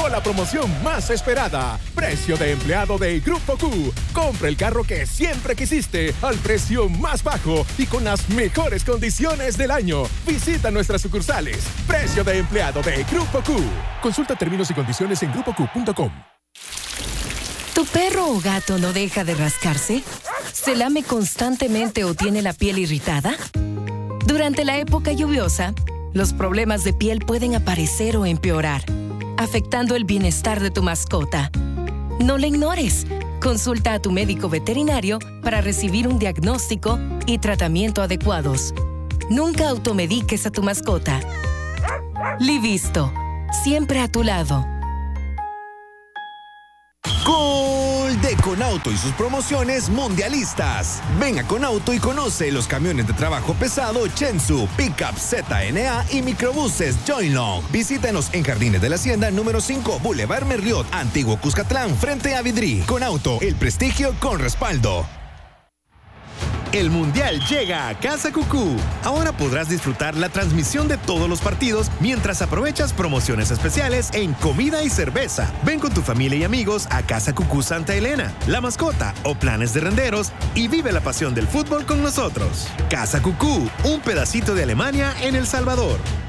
llegó la promoción más esperada. Precio de empleado de Grupo Q. Compra el carro que siempre quisiste al precio más bajo y con las mejores condiciones del año. Visita nuestras sucursales. Precio de empleado de Grupo Q. Consulta términos y condiciones en grupoq.com. ¿Tu perro o gato no deja de rascarse? ¿Se lame constantemente o tiene la piel irritada? Durante la época lluviosa, los problemas de piel pueden aparecer o empeorar, afectando el bienestar de tu mascota. No la ignores. Consulta a tu médico veterinario para recibir un diagnóstico y tratamiento adecuados. Nunca automediques a tu mascota. Livisto, siempre a tu lado. Gol de Conauto y sus promociones mundialistas. Ven a Conauto y conoce los camiones de trabajo pesado Chensu, Pickup ZNA y microbuses Joylong. Visítanos en Jardines de la Hacienda número 5, Boulevard Merliot, Antiguo Cuscatlán, frente a Vidrí. Conauto, el prestigio con respaldo. El Mundial llega a Casa Cucú. Ahora podrás disfrutar la transmisión de todos los partidos mientras aprovechas promociones especiales en comida y cerveza. Ven con tu familia y amigos a Casa Cucú Santa Elena, La Mascota o Planes de Renderos y vive la pasión del fútbol con nosotros. Casa Cucú, un pedacito de Alemania en El Salvador.